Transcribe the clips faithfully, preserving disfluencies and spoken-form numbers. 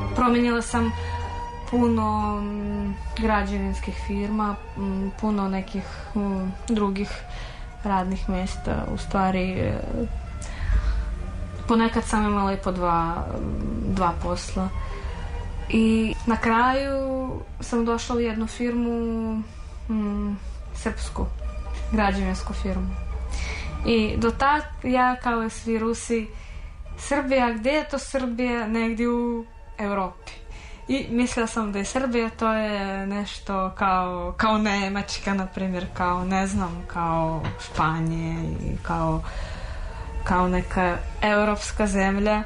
Promenila sam puno m, građevinskih firma, m, puno nekih m, drugih radnih mjesta. U stvari, e, ponekad sam imala i po dva, dva posla. I na kraju sam došla u jednu firmu, m, srpsku, građevinsku firmu. I do tad ja, kao i svi Rusi, Srbija, gdje je to Srbija? Negdje u Europi. I mislila sam da je Srbija, to je nešto kao, kao Njemačka, na primjer, kao, ne znam, kao Španije i kao, kao neka europska zemlja.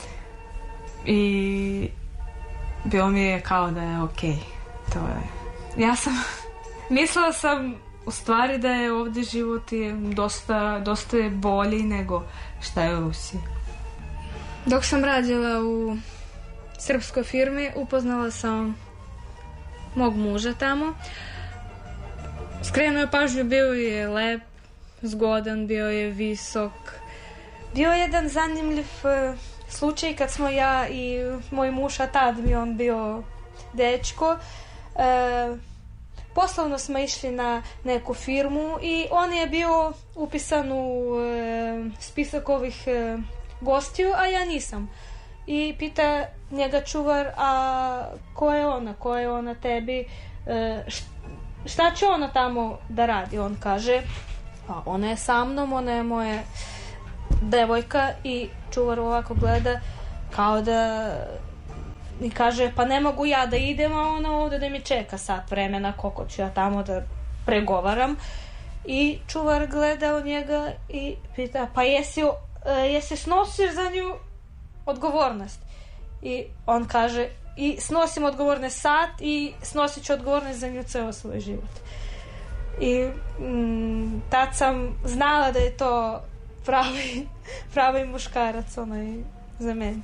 I bilo mi je kao da je okej. To je. Ja sam, mislila sam u stvari da je ovdje život je dosta, dosta je bolji nego šta je u Rusiji. Dok sam radila u srpskoj firmi, upoznala sam mog muža tamo. Skrenuo je pažnju, bio je lep, zgodan, bio je visok. Bio je jedan zanimljiv uh, slučaj kad smo ja i moj muž, a tad mi on bio dečko. Uh, poslovno smo išli na neku firmu i on je bio upisan u uh, spisak ovih uh, gostiju, a ja nisam. I pita njega čuvar, a ko je ona, ko je ona tebi, e, šta će ona tamo da radi? On kaže, a ona je sa mnom, ona je moja devojka. I čuvar ovako gleda kao da i kaže, pa ne mogu ja da idem, a ona ovdje da mi čeka sat vremena, koliko ću ja tamo da pregovaram. I čuvar gleda u njega i pita, pa jesi, jesi snosiš za nju odgovornost? I on kaže, i snosim odgovornost sat i snosit ću odgovornost za nju ceo svoj život. I mm, tad sam znala da je to pravi, pravi muškarac onaj za mene.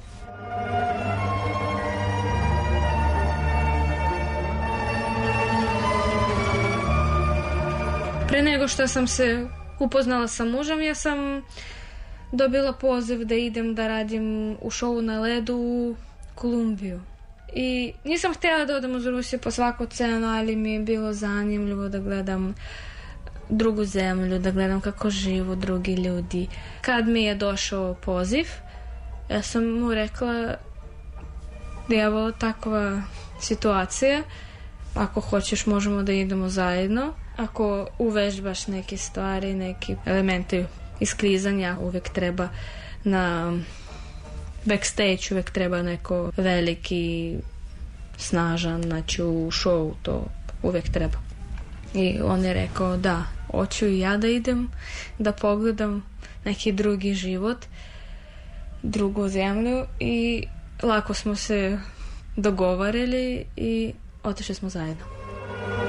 Pre nego što sam se upoznala sa mužem, ja sam dobila poziv da idem da radim u šovu na ledu u Kolumbiju. I nisam htjela da odem uz Rusiju po svaku cenu, ali mi je bilo zanimljivo da gledam drugu zemlju, da gledam kako živu drugi ljudi. Kad mi je došao poziv, ja sam mu rekla da je ovo takva situacija, ako hoćeš možemo da idemo zajedno. Ako uvežbaš neke stvari, neki elementi isklizanja, uvijek treba na backstage, uvijek treba neko veliki, snažan, znači u show to uvijek treba. I on je rekao da, hoću i ja da idem, da pogledam neki drugi život, drugu zemlju. I lako smo se dogovarili i otišli smo zajedno.